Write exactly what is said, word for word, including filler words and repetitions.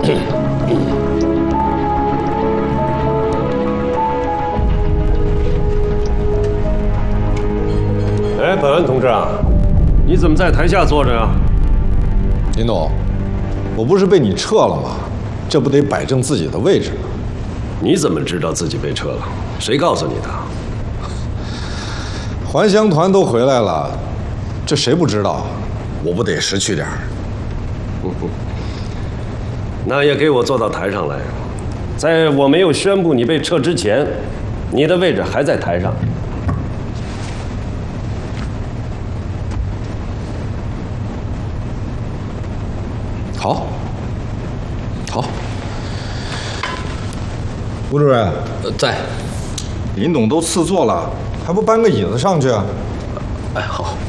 哎，本安同志啊，你怎么在台下坐着呀？ 林董，我不是被你撤了吗？这不得摆正自己的位置吗？ 你怎么知道自己被撤了？谁告诉你的？ 还乡团都回来了，这谁不知道？我不得识趣点儿？ 嗯哼，那也给我坐到台上来。在我没有宣布你被撤之前，你的位置还在台上。 好，好。吴主任， 呃，在。 林董都赐座了，还不搬个椅子上去啊？ 哎，好。